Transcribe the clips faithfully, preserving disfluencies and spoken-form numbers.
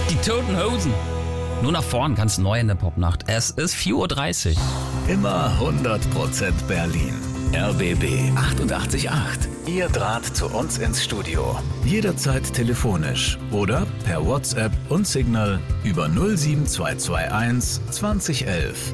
Die Toten Hosen. Nur nach vorn ganz neu in der Popnacht. Es ist vier Uhr dreißig. Immer hundert Prozent Berlin. R B B achtundachtzig Komma acht. Ihr Draht zu uns ins Studio. Jederzeit telefonisch oder per WhatsApp und Signal über null sieben zwei zwei eins zwanzig elf.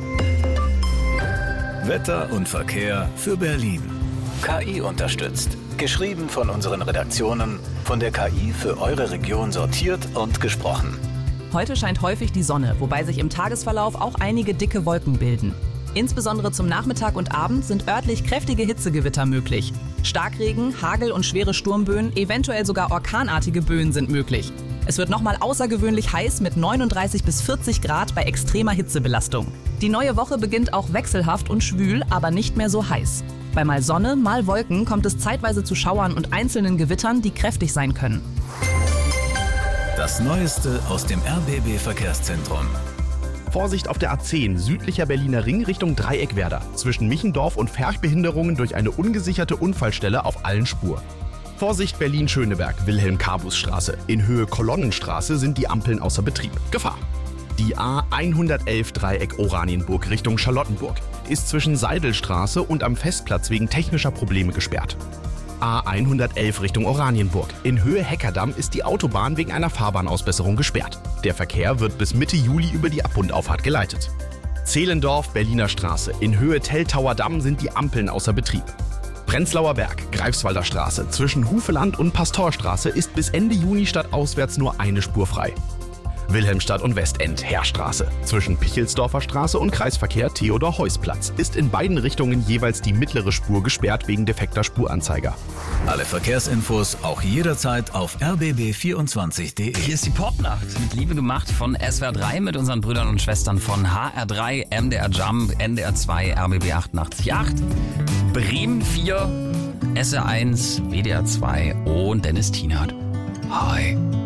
Wetter und Verkehr für Berlin. K I unterstützt. Geschrieben von unseren Redaktionen, von der K I für eure Region sortiert und gesprochen. Heute scheint häufig die Sonne, wobei sich im Tagesverlauf auch einige dicke Wolken bilden. Insbesondere zum Nachmittag und Abend sind örtlich kräftige Hitzegewitter möglich. Starkregen, Hagel und schwere Sturmböen, eventuell sogar orkanartige Böen sind möglich. Es wird nochmal außergewöhnlich heiß mit neununddreißig bis vierzig Grad bei extremer Hitzebelastung. Die neue Woche beginnt auch wechselhaft und schwül, aber nicht mehr so heiß. Bei mal Sonne, mal Wolken kommt es zeitweise zu Schauern und einzelnen Gewittern, die kräftig sein können. Das Neueste aus dem R B B-Verkehrszentrum. Vorsicht auf der A zehn, südlicher Berliner Ring Richtung Dreieckwerder. Zwischen Michendorf und Ferch-Behinderungen durch eine ungesicherte Unfallstelle auf allen Spuren. Vorsicht Berlin-Schöneberg, Wilhelm-Kabus-Straße. In Höhe Kolonnenstraße sind die Ampeln außer Betrieb. Gefahr. Die A hundertelf Dreieck Oranienburg Richtung Charlottenburg ist zwischen Seidelstraße und am Festplatz wegen technischer Probleme gesperrt. A hundertelf Richtung Oranienburg. In Höhe Heckerdamm ist die Autobahn wegen einer Fahrbahnausbesserung gesperrt. Der Verkehr wird bis Mitte Juli über die Ab- und Auffahrt geleitet. Zehlendorf, Berliner Straße. In Höhe Teltauer Damm sind die Ampeln außer Betrieb. Prenzlauer Berg, Greifswalder Straße. Zwischen Hufeland und Pastorstraße ist bis Ende Juni stadtauswärts nur eine Spur frei. Wilhelmstadt und Westend, Heerstraße. Zwischen Pichelsdorfer Straße und Kreisverkehr Theodor-Heuss-Platz ist in beiden Richtungen jeweils die mittlere Spur gesperrt wegen defekter Spuranzeiger. Alle Verkehrsinfos auch jederzeit auf r b b vierundzwanzig punkt de. Hier ist die Popnacht mit Liebe gemacht von S W R drei mit unseren Brüdern und Schwestern von H R drei, M D R Jump, N D R zwei, R B B achtundachtzig Komma acht, Bremen vier, S R eins, W D R zwei und Dennis Tienert. Hi.